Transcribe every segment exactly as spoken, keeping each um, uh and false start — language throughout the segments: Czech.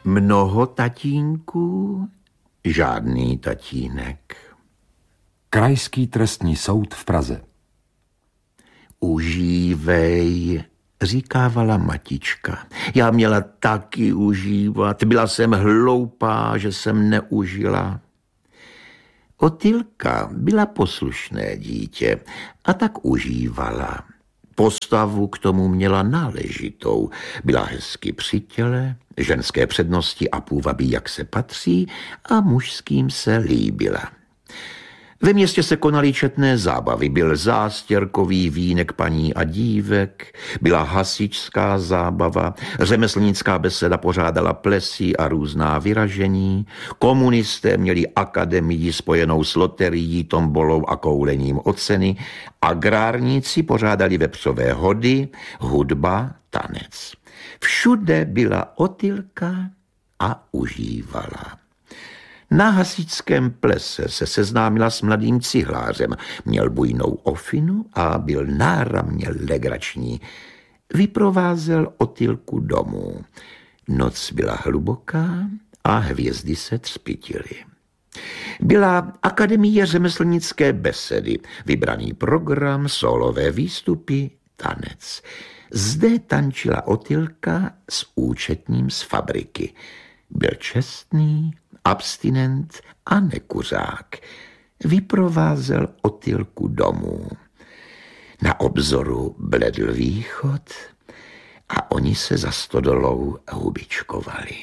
Mnoho tatínků, žádný tatínek. Krajský trestní soud v Praze. Užívej, říkávala matička. Já měla taky užívat. Byla jsem hloupá, že jsem neužila. Otylka byla poslušné dítě a tak užívala. Postavu k tomu měla náležitou. Byla hezky při těle, ženské přednosti a půvabí, jak se patří, a mužským se líbila. Ve městě se konaly četné zábavy. Byl zástěrkový vínek paní a dívek, byla hasičská zábava, řemeslnická beseda pořádala plesy a různá vyražení, komunisté měli akademii spojenou s loterií, tombolou a koulením o ceny, agrárníci pořádali vepřové hody, hudba, tanec. Všude byla Otylka a užívala. Na hasičském plese se seznámila s mladým cihlářem. Měl bujnou ofinu a byl náramně legrační. Vyprovázel Otylku domů. Noc byla hluboká a hvězdy se třpytily. Byla akademie řemeslnické besedy, vybraný program, solové výstupy, tanec. Zde tančila Otylka s účetním z fabriky. Byl čestný, abstinent a nekuřák. Vyprovázel Otylku domů. Na obzoru bledl východ a oni se za stodolou hubičkovali.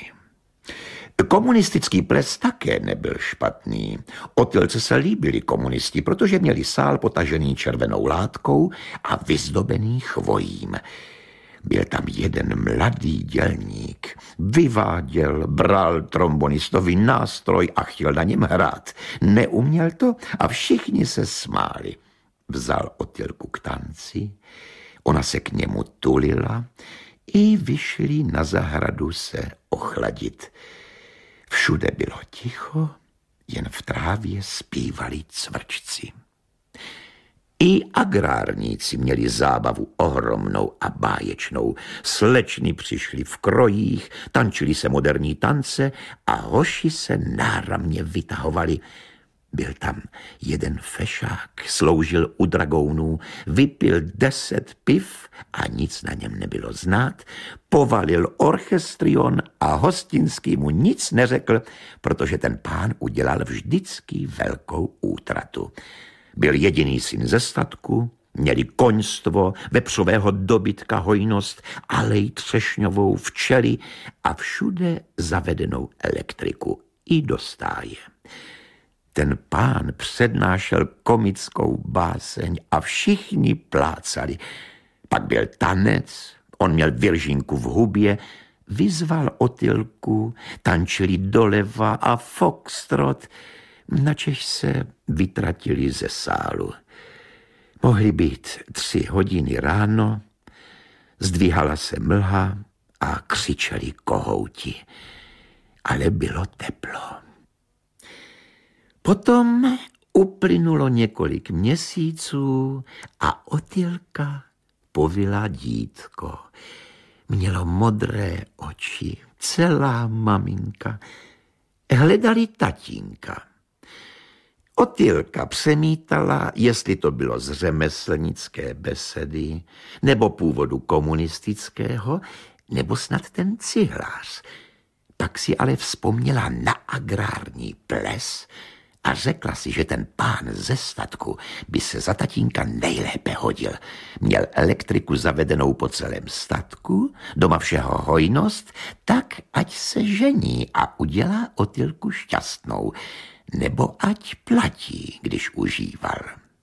Komunistický ples také nebyl špatný. Otylce se líbili komunisti, protože měli sál potažený červenou látkou a vyzdobený chvojím. Byl tam jeden mladý dělník. Vyváděl, bral trombonistový nástroj a chtěl na něm hrát. Neuměl to a všichni se smáli. Vzal Otylku k tanci, ona se k němu tulila i vyšli na zahradu se ochladit. Všude bylo ticho, jen v trávě zpívali cvrčci. I agrárníci měli zábavu ohromnou a báječnou. Slečny přišly v krojích, tančili se moderní tance a hoši se náramně vytahovali. Byl tam jeden fešák, sloužil u dragounů, vypil deset piv a nic na něm nebylo znát, povalil orchestrion a hostinský mu nic neřekl, protože ten pán udělal vždycky velkou útratu. Byl jediný syn ze statku, měli koňstvo, vepřového dobytka hojnost, alej třešňovou, včely a všude zavedenou elektriku i do stáje. Ten pán přednášel komickou báseň a všichni plácali. Pak byl tanec, on měl viržínku v hubě, vyzval Otylku, tančili doleva a foxtrot, načež se vytratili ze sálu. Mohly být tři hodiny ráno, zdvíhala se mlha a křičeli kohouti, ale bylo teplo. Potom uplynulo několik měsíců a Otylka povila dítko. Mělo modré oči, celá maminka. Hledali tatínka. Otylka přemítala, jestli to bylo z řemeslnické besedy, nebo původu komunistického, nebo snad ten cihlář. Pak si ale vzpomněla na agrární ples a řekla si, že ten pán ze statku by se za tatínka nejlépe hodil. Měl elektriku zavedenou po celém statku, doma všeho hojnost, tak ať se žení a udělá Otylku šťastnou, nebo ať platí, když užíval.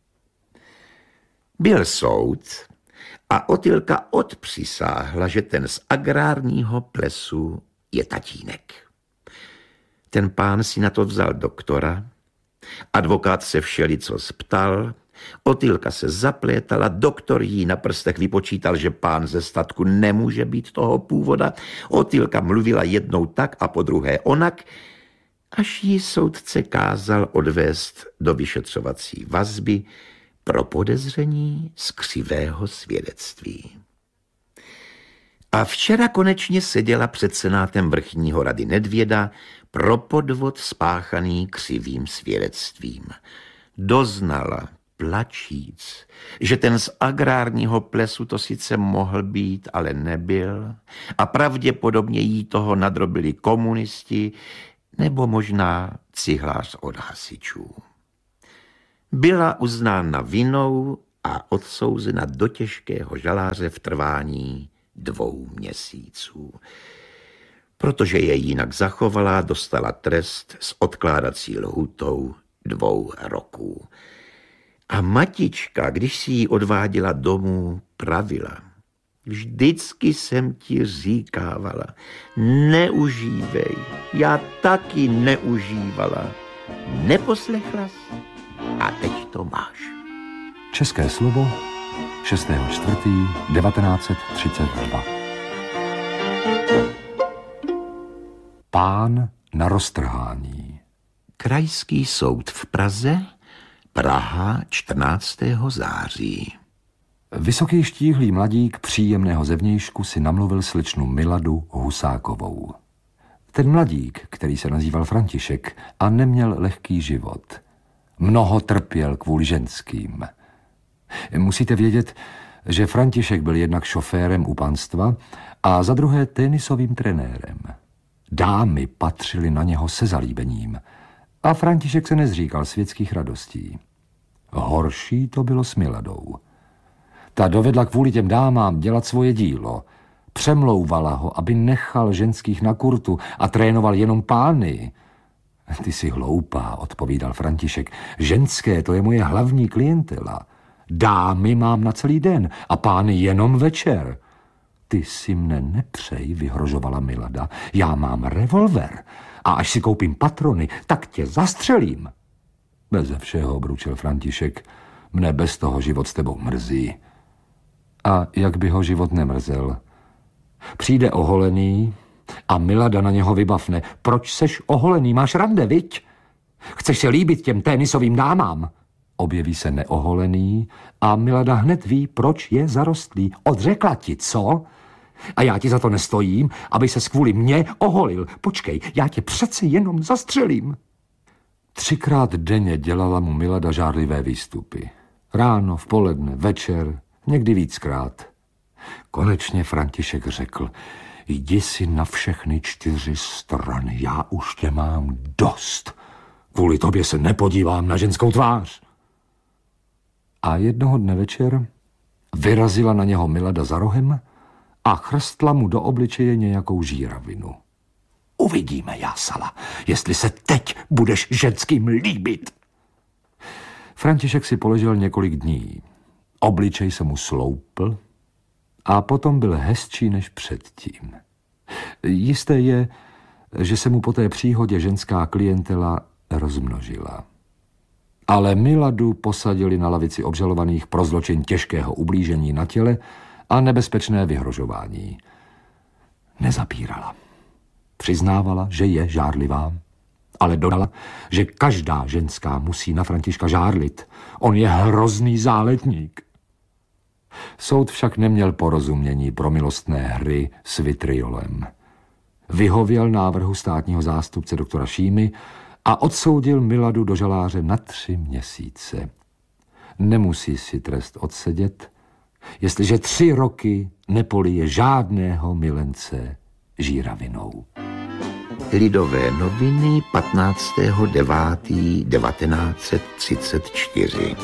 Byl soud a Otylka odpřisáhla, že ten z agrárního plesu je tatínek. Ten pán si na to vzal doktora, advokát se všelico sptal, Otylka se zaplétala, doktor jí na prstech vypočítal, že pán ze statku nemůže být toho původa. Otylka mluvila jednou tak a po druhé onak, až jí soudce kázal odvést do vyšetřovací vazby pro podezření z křivého svědectví. A včera konečně seděla před senátem vrchního rady Nedvěda pro podvod spáchaný křivým svědectvím. Doznala, plačíc, že ten z agrárního plesu to sice mohl být, ale nebyl, a pravděpodobně jí toho nadrobili komunisti nebo možná cihlář od hasičů. Byla uznána vinou a odsouzena do těžkého žaláře v trvání dvou měsíců. Protože je jinak zachovala, dostala trest s odkládací lhůtou dvou roků. A matička, když si ji odváděla domů, pravila: vždycky jsem ti říkávala, neužívej, já taky neužívala. Neposlechla jsi a teď to máš. České slovo šestého čtvrtého devatenáct set třicet dva. Pán na roztrhání. Krajský soud v Praze, Praha, čtrnáctého září. Vysoký štíhlý mladík příjemného zevnějšku si namluvil slečnu Miladu Husákovou. Ten mladík, který se nazýval František a neměl lehký život, mnoho trpěl kvůli ženským. Musíte vědět, že František byl jednak šoférem u panstva a za druhé tenisovým trenérem. Dámy patřily na něho se zalíbením a František se nezříkal světských radostí. Horší to bylo s Miladou. Ta dovedla kvůli těm dámám dělat svoje dílo. Přemlouvala ho, aby nechal ženských na kurtu a trénoval jenom pány. Ty jsi hloupá, odpovídal František. Ženské, to je moje hlavní klientela. Dámy mám na celý den a pány jenom večer. Ty si mne nepřej, vyhrožovala Milada. Já mám revolver a až si koupím patrony, tak tě zastřelím. Beze všeho, bručil František. Mne bez toho život s tebou mrzí. A jak by ho život nemrzel? Přijde oholený a Milada na něho vybavne. Proč seš oholený? Máš rande, viď? Chceš se líbit těm tenisovým dámám? Objeví se neoholený a Milada hned ví, proč je zarostlý. Odřekla ti, co? A já ti za to nestojím, aby se kvůli mně oholil. Počkej, já tě přece jenom zastřelím. Třikrát denně dělala mu Milada žárlivé výstupy. Ráno, v poledne, večer, někdy víckrát. Konečně František řekl: jdi si na všechny čtyři strany, já už tě mám dost. Kvůli tobě se nepodívám na ženskou tvář. A jednoho dne večer vyrazila na něho Milada za rohem a chrstla mu do obličeje nějakou žíravinu. Uvidíme, jásala, jestli se teď budeš ženským líbit. František si poležel několik dní. Obličej se mu sloupl a potom byl hezčí než předtím. Jisté je, že se mu po té příhodě ženská klientela rozmnožila. Ale Miladu posadili na lavici obžalovaných pro zločin těžkého ublížení na těle a nebezpečné vyhrožování. Nezapírala. Přiznávala, že je žárlivá, ale dodala, že každá ženská musí na Františka žárlit. On je hrozný záletník. Soud však neměl porozumění pro milostné hry s vitriolem. Vyhověl návrhu státního zástupce doktora Šímy a odsoudil Miladu do žaláře na tři měsíce. Nemusí si trest odsedět, jestliže tři roky nepolije žádného milence žíravinou. Lidové noviny patnáctého devátého devatenáct set třicet čtyři.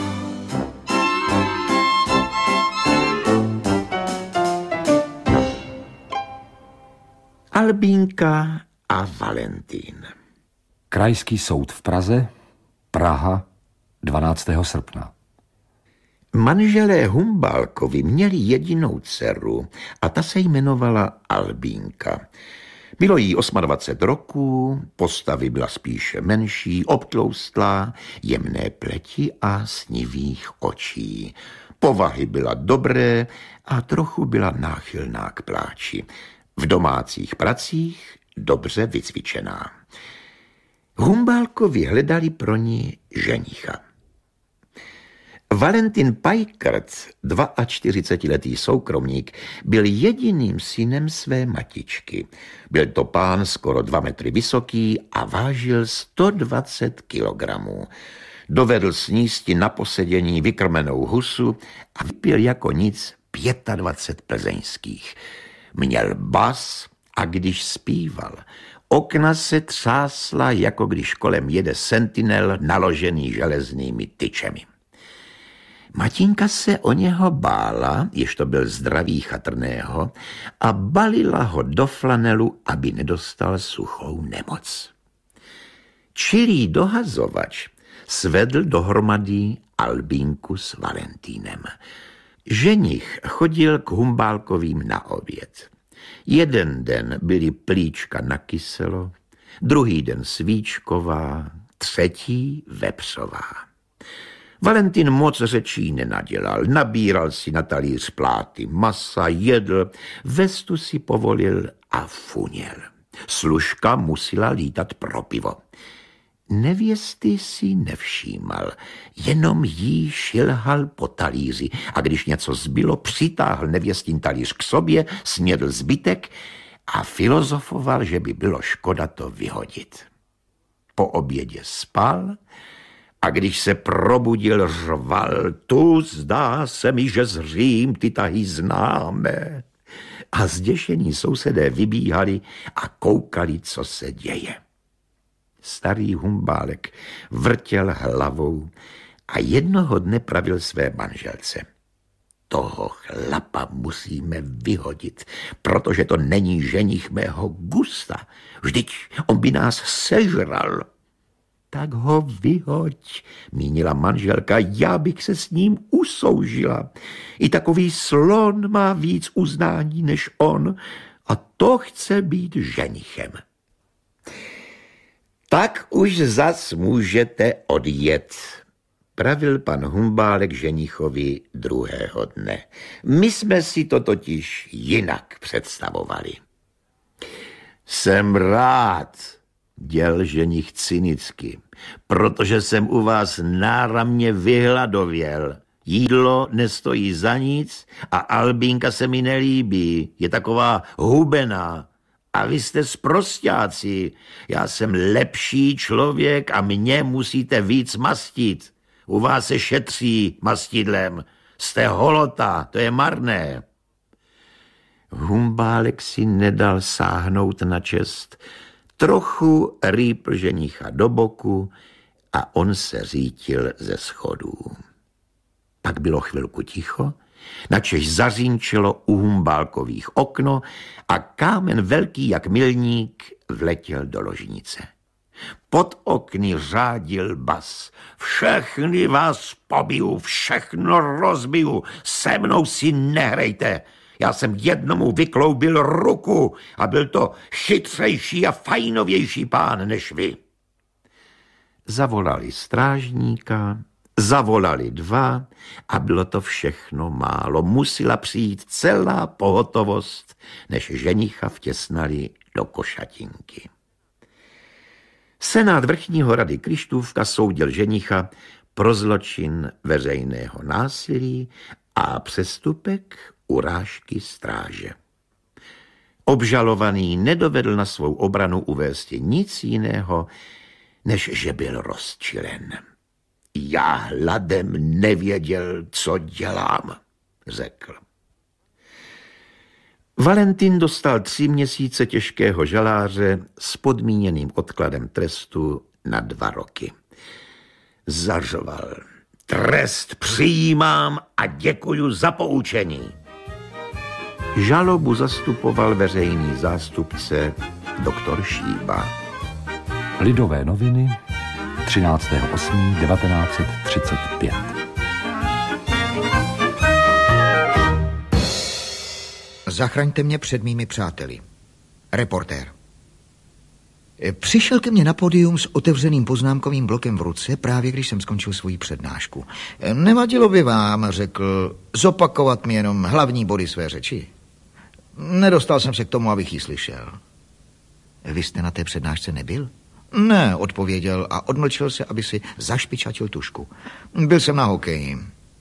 Albínka a Valentín. Krajský soud v Praze, Praha, dvanáctého srpna. Manželé Humbalkovi měli jedinou dceru a ta se jmenovala Albínka. Bylo jí dvacet osm roků, postavy byla spíše menší, obtloustlá, jemné pleti a snivých očí. Povahy byla dobré a trochu byla náchylná k pláči. V domácích pracích dobře vycvičená. Humbalkovi hledali pro ní ženicha. Valentin Pajkrt, čtyřicetiletý soukromník, byl jediným synem své matičky. Byl to pán skoro dva metry vysoký a vážil sto dvacet kilogramů. Dovedl snísti na posedění vykrmenou husu a vypil jako nic dvacet pět plzeňských. Měl bas a když zpíval, okna se třásla, jako když kolem jede sentinel naložený železnými tyčemi. Matinka se o něho bála, jež to byl zdravý chatrného, a balila ho do flanelu, aby nedostal suchou nemoc. Čilý dohazovač svedl dohromady Albínku s Valentínem. Ženich chodil k Humbálkovým na oběd. Jeden den byly plíčka na kyselo, druhý den svíčková, třetí vepřová. Valentin moc řečí nenadělal, nabíral si na talíř pláty masa, jedl, vestu si povolil a funěl. Služka musela lítat pro pivo. Nevěsty si nevšímal, jenom jí šilhal po talíři a když něco zbylo, přitáhl nevěstin talíř k sobě, snědl zbytek a filozofoval, že by bylo škoda to vyhodit. Po obědě spal a když se probudil, řval: tu zdá se mi, že zřím ty tahy známe. A zděšení sousedé vybíhali a koukali, co se děje. Starý Humbálek vrtěl hlavou a jednoho dne pravil své manželce: toho chlapa musíme vyhodit, protože to není ženich mého gusta. Vždyť on by nás sežral. Tak ho vyhoď, mínila manželka, já bych se s ním usoužila. I takový slon má víc uznání než on a to chce být ženichem. Tak už zas můžete odjet, pravil pan Humbálek ženichovi druhého dne. My jsme si to totiž jinak představovali. Jsem rád, děl ženich cynicky, protože jsem u vás náramně vyhladověl. Jídlo nestojí za nic a Albínka se mi nelíbí, je taková hubená. A vy jste sprosťáci, já jsem lepší člověk a mě musíte víc mastit. U vás se šetří mastidlem, jste holota, to je marné. Humbálek si nedal sáhnout na čest, trochu rýpl ženicha do boku a on se řítil ze schodů. Pak bylo chvilku ticho, načež zařínčilo u Humbálkových okno a kámen velký jak milník vletěl do ložnice. Pod okny řádil bas: všechny vás pobiju, všechno rozbiju, se mnou si nehrejte. Já jsem jednomu vykloubil ruku a byl to chytřejší a fajnovější pán než vy. Zavolali strážníka, zavolali dva a bylo to všechno málo. Musela přijít celá pohotovost, než ženicha vtěsnali do košatinky. Senát vrchního rady Krištůvka soudil ženicha pro zločin veřejného násilí a přestupek urážky stráže. Obžalovaný nedovedl na svou obranu uvést nic jiného, než že byl rozčilen. Já hladem nevěděl, co dělám, řekl. Valentin dostal tři měsíce těžkého žaláře s podmíněným odkladem trestu na dva roky. Zařval: trest přijímám a děkuju za poučení. Žalobu zastupoval veřejný zástupce doktor Šíba. Lidové noviny, třináctého osmého devatenáct set třicet pět. Zachraňte mě před mými přáteli. Reportér. Přišel ke mně na pódium s otevřeným poznámkovým blokem v ruce, právě když jsem skončil svoji přednášku. Nevadilo by vám, řekl, zopakovat mi jenom hlavní body své řeči. Nedostal jsem se k tomu, abych ji slyšel. Vy jste na té přednášce nebyl? Ne, odpověděl a odmlčel se, aby si zašpičatil tušku. Byl jsem na hokeji.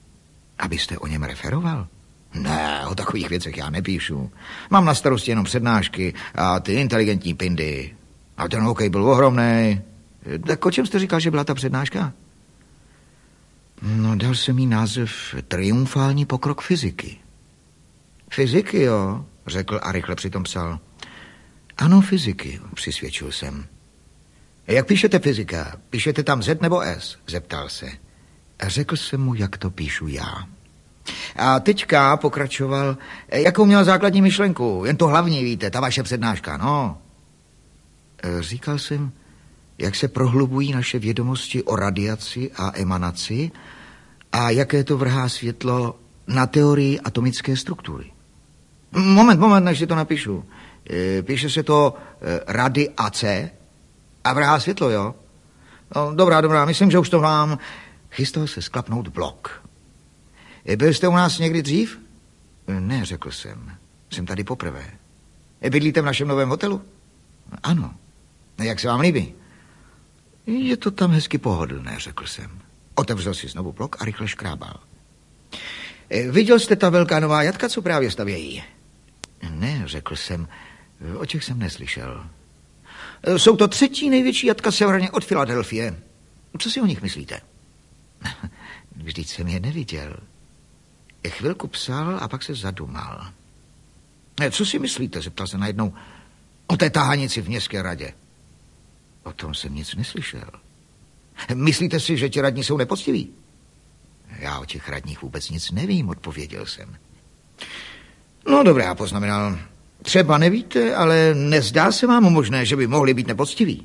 Abyste o něm referoval? Ne, o takových věcech já nepíšu. Mám na starosti jenom přednášky a ty inteligentní pindy. A ten hokej byl ohromný. Tak o čem jste říkal, že byla ta přednáška? No, dal jsem jí název Triumfální pokrok fyziky. Fyziky, jo, řekl a rychle přitom psal. Ano, fyziky, přisvědčil jsem. Jak píšete fyzika? Píšete tam Z nebo S? Zeptal se. A řekl jsem mu, jak to píšu já. A teďka pokračoval, jakou měla základní myšlenku, jen to hlavní, víte, ta vaše přednáška, no. Říkal jsem, jak se prohlubují naše vědomosti o radiaci a emanaci a jaké to vrhá světlo na teorii atomické struktury. Moment, moment, než si to napíšu. Píše se to radiace a vrhá světlo, jo? No, dobrá, dobrá, myslím, že už to mám. Chystal se sklapnout blok. Byl jste u nás někdy dřív? Ne, řekl jsem. Jsem tady poprvé. Bydlíte v našem novém hotelu? Ano. Jak se vám líbí? Je to tam hezky pohodlné, řekl jsem. Otevřel si znovu blok a rychle škrábal. Viděl jste ta velká nová jatka, co právě stavějí? Ne, řekl jsem. O těch jsem neslyšel. Jsou to třetí největší jatka severně od Filadelfie. Co si o nich myslíte? Vždyť jsem je neviděl. Chvilku psal a pak se zadumal. Co si myslíte, zeptal se najednou, o té tahanici v městské radě? O tom jsem nic neslyšel. Myslíte si, že ti radní jsou nepoctiví? Já o těch radních vůbec nic nevím, odpověděl jsem. No dobré, poznamenal. Třeba nevíte, ale nezdá se vám možné, že by mohli být nepoctiví.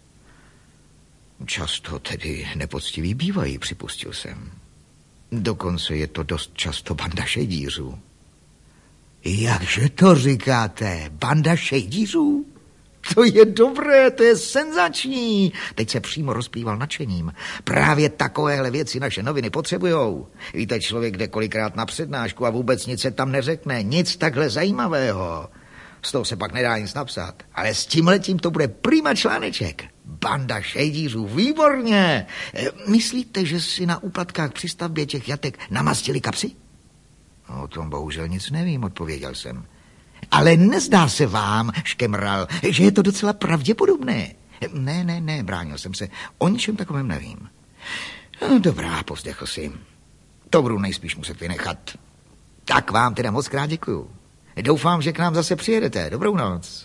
Často tedy nepoctiví bývají, připustil jsem. Dokonce je to dost často banda šejdířů. Jakže to říkáte? Banda šejdířů? To je dobré, to je senzační. Teď se přímo rozplýval nadšením. Právě takovéhle věci naše noviny potřebujou. Víte, člověk jde kolikrát na přednášku a vůbec nic se tam neřekne. Nic takhle zajímavého. Z toho se pak nedá nic napsat. Ale s tímhletím to bude prima článeček. Banda šejdířů, výborně. Myslíte, že si na úplatkách při stavbě těch jatek namastili kapsy? O tom bohužel nic nevím, odpověděl jsem. Ale nezdá se vám, škemral, že je to docela pravděpodobné. Ne, ne, ne, bránil jsem se. O ničem takovém nevím. No, dobrá, povzdechl si. To budu nejspíš muset vynechat. Tak vám teda moc krát děkuju. Doufám, že k nám zase přijedete. Dobrou noc.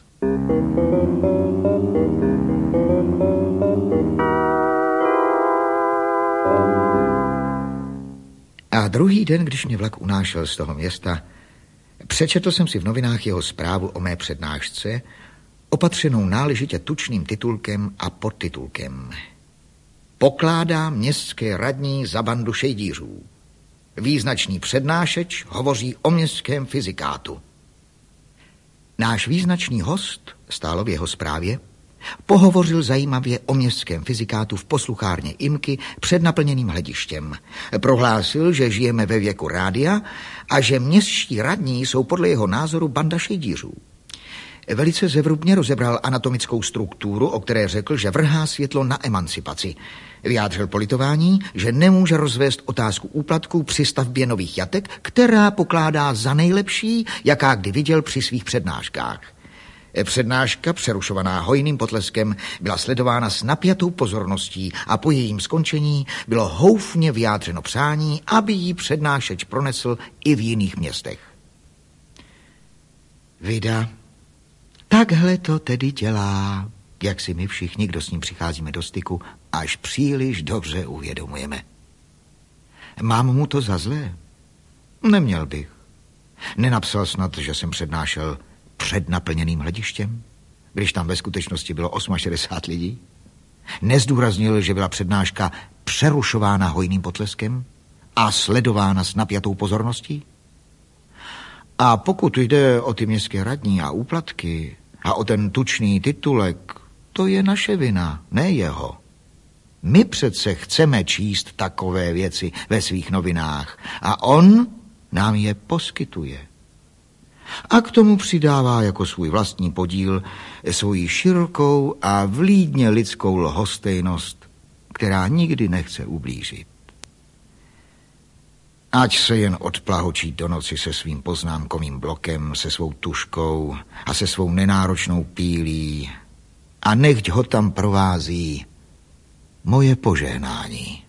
A druhý den, když mě vlak unášel z toho města, přečetl jsem si v novinách jeho zprávu o mé přednášce, opatřenou náležitě tučným titulkem a podtitulkem. Pokládá městské radní za bandu šejdířů. Význačný přednášeč hovoří o městském fyzikátu. Náš význačný host, stálo v jeho zprávě, pohovořil zajímavě o městském fyzikátu v posluchárně Imky před naplněným hledištěm. Prohlásil, že žijeme ve věku rádia a že městští radní jsou podle jeho názoru banda šejdířů. Velice zevrubně rozebral anatomickou strukturu, o které řekl, že vrhá světlo na emancipaci. Vyjádřil politování, že nemůže rozvést otázku úplatků při stavbě nových jatek, která pokládá za nejlepší, jaká kdy viděl při svých přednáškách. Přednáška, přerušovaná hojným potleskem, byla sledována s napjatou pozorností a po jejím skončení bylo houfně vyjádřeno přání, aby jí přednášeč pronesl i v jiných městech. Vida, takhle to tedy dělá, jak si my všichni, kdo s ním přicházíme do styku, až příliš dobře uvědomujeme. Mám mu to za zlé? Neměl bych. Nenapsal snad, že jsem přednášel před naplněným hledištěm, když tam ve skutečnosti bylo šedesát osm lidí? Nezdůraznil, že byla přednáška přerušována hojným potleskem a sledována s napjatou pozorností? A pokud jde o ty městské radní a úplatky a o ten tučný titulek, to je naše vina, ne jeho. My přece chceme číst takové věci ve svých novinách a on nám je poskytuje. A k tomu přidává jako svůj vlastní podíl svoji širokou a vlídně lidskou lhostejnost, která nikdy nechce ublížit. Ať se jen odplahočí do noci se svým poznámkovým blokem, se svou tuškou a se svou nenáročnou pílí a nechť ho tam provází moje požehnání.